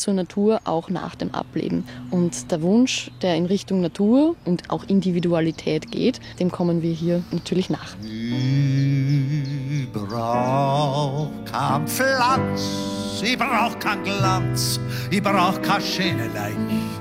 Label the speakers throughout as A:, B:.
A: zur Natur auch nach dem Ableben. Und der Wunsch, der in Richtung Natur und auch Individualität geht, dem kommen wir hier natürlich nach.
B: Ich brauch kein Pflanz, ich brauch kein Glanz, ich brauch kein schöne Leich.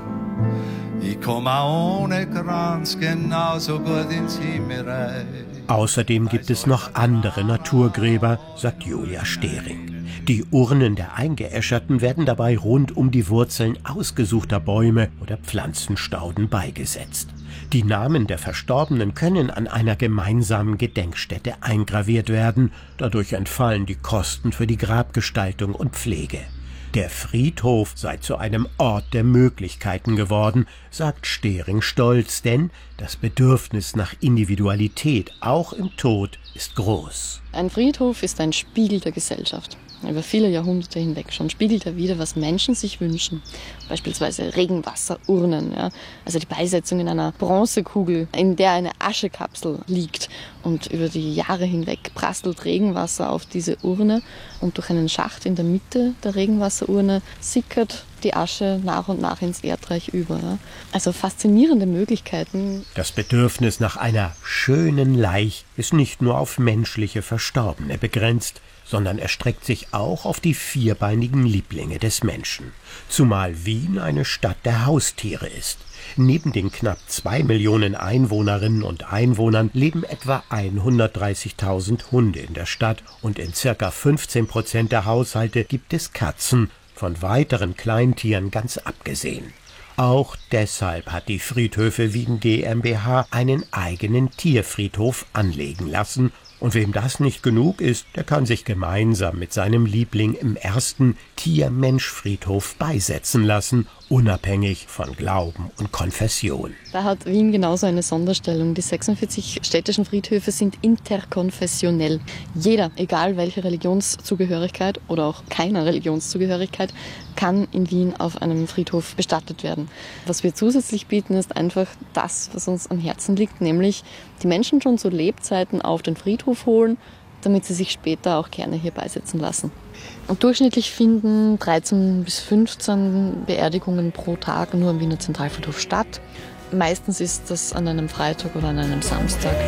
B: Ich komme ohne Kranz genauso gut ins Himmelreich.
C: Außerdem gibt es noch andere Naturgräber, sagt Julia Stehring. Die Urnen der Eingeäscherten werden dabei rund um die Wurzeln ausgesuchter Bäume oder Pflanzenstauden beigesetzt. Die Namen der Verstorbenen können an einer gemeinsamen Gedenkstätte eingraviert werden. Dadurch entfallen die Kosten für die Grabgestaltung und Pflege. Der Friedhof sei zu einem Ort der Möglichkeiten geworden, sagt Stehring stolz, denn das Bedürfnis nach Individualität, auch im Tod, ist groß.
A: Ein Friedhof ist ein Spiegel der Gesellschaft. Über viele Jahrhunderte hinweg schon spiegelt er wider, was Menschen sich wünschen. Beispielsweise Regenwasserurnen, ja? Also die Beisetzung in einer Bronzekugel, in der eine Aschekapsel liegt. Und über die Jahre hinweg prasselt Regenwasser auf diese Urne und durch einen Schacht in der Mitte der Regenwasserurne sickert die Asche nach und nach ins Erdreich über. Ja? Also faszinierende Möglichkeiten.
C: Das Bedürfnis nach einer schönen Leich ist nicht nur auf menschliche Verstorbene begrenzt, sondern erstreckt sich auch auf die vierbeinigen Lieblinge des Menschen. Zumal Wien eine Stadt der Haustiere ist. Neben den knapp 2 Millionen Einwohnerinnen und Einwohnern leben etwa 130.000 Hunde in der Stadt und in ca. 15% der Haushalte gibt es Katzen, von weiteren Kleintieren ganz abgesehen. Auch deshalb hat die Friedhöfe Wien GmbH einen eigenen Tierfriedhof anlegen lassen. Und wem das nicht genug ist, der kann sich gemeinsam mit seinem Liebling im ersten Tier-Mensch-Friedhof beisetzen lassen, unabhängig von Glauben und Konfession.
A: Da hat Wien genauso eine Sonderstellung. Die 46 städtischen Friedhöfe sind interkonfessionell. Jeder, egal welche Religionszugehörigkeit oder auch keiner Religionszugehörigkeit, kann in Wien auf einem Friedhof bestattet werden. Was wir zusätzlich bieten, ist einfach das, was uns am Herzen liegt, nämlich die Menschen schon zu Lebzeiten auf den Friedhof holen, damit sie sich später auch gerne hier beisetzen lassen. Und durchschnittlich finden 13 bis 15 Beerdigungen pro Tag nur am Wiener Zentralfriedhof statt. Meistens ist das an einem Freitag oder an einem Samstag.